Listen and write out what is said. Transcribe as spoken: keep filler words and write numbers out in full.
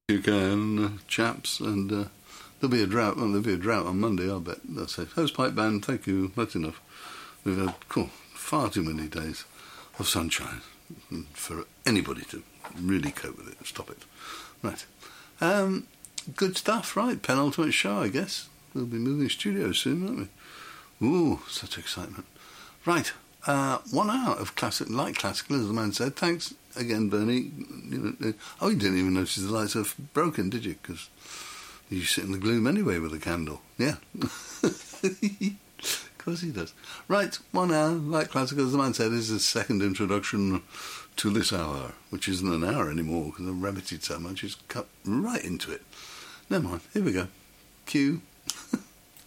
You can, chaps, and uh, there'll be a drought. Well, there'll be a drought on Monday, I'll bet. They'll say, Hosepipe Band, thank you, that's enough. We've had cool, far too many days of sunshine for anybody to really cope with it. Stop it. Right. Um, good stuff, right? Penultimate show, I guess. We'll be moving studios soon, won't we? Ooh, such excitement. Right. Uh, one hour of classic, light classical, as the man said. Thanks again, Bernie. You know, oh, you didn't even notice the lights are broken, did you? Because you sit in the gloom anyway with a candle. Yeah. Of course he does. Right, one hour, light classical, as the man said, is the second introduction to this hour, which isn't an hour anymore because I've rabbited so much, it's cut right into it. Never mind, here we go. Cue.